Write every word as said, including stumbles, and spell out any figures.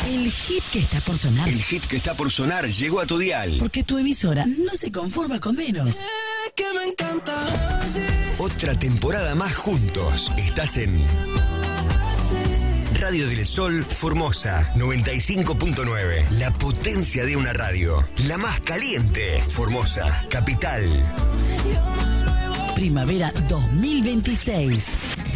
El hit que está por sonar. El hit que está por sonar llegó a tu dial. Porque tu emisora no se conforma con menos. Eh, que me encanta. Otra temporada más juntos. Estás en Radio del Sol Formosa noventa y cinco punto nueve. La potencia de una radio. La más caliente. Formosa, capital. Primavera dos mil veintiséis.